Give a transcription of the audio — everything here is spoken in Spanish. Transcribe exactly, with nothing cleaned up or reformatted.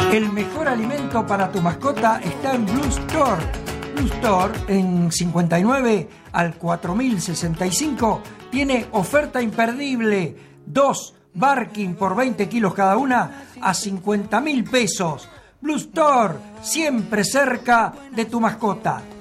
El mejor alimento para tu mascota está en Blue Store. Blue Store, en cincuenta y nueve al cuatro mil sesenta y cinco, tiene oferta imperdible. Dos Barking por veinte kilos cada una a cincuenta mil pesos. Blue Store, siempre cerca de tu mascota.